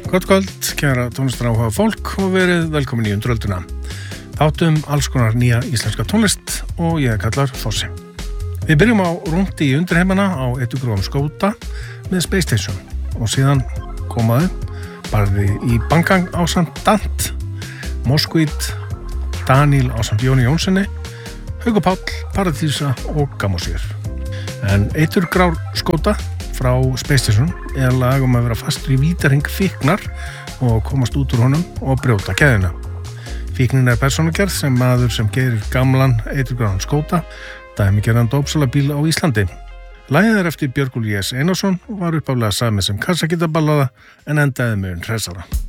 Gott kvöld, kæra tónlistaráhuga fólk og verið velkomin í Undirölduna. Þáttum alls konar nýja íslenska tónlist og ég kallar Þossi. Við byrjum á rúndi í undirheimana á Etugrófum Skóta með Space Station og síðan komaðu barði í Bangang ásamt Dant, Moskvít, Daniel ásamt Jóni Jónssoni, Haukur Páll, Paradísa og Gamosýr. En Eiturgrár Skóta frá Space Station lag að vera fastur í vítarhing fíknar og komast út úr honum og brjóta keðjuna. Fíknin persónugerð sem maður sem gerir gamlan Eiturgráðan Skóta, dæmigerðan dópsalabíl á Íslandi. Lagið eftir Björgúl J.S. Einarsson og var upphaflega samið sem kassagítaballada en endaði með hressara.